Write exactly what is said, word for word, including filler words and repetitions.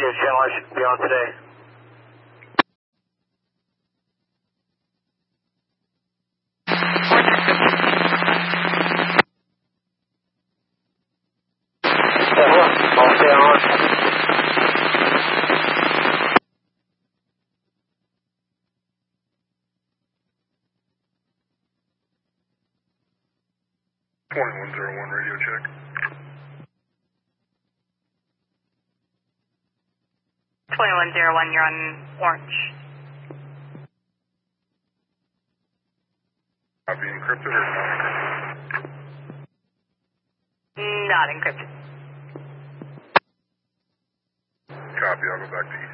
radio channel I should be on today? I'll stay on. twenty-one zero one radio check. twenty-one zero one, you're on Orange. Copy, encrypted or not encrypted? Not encrypted. Copy, I'll go back to E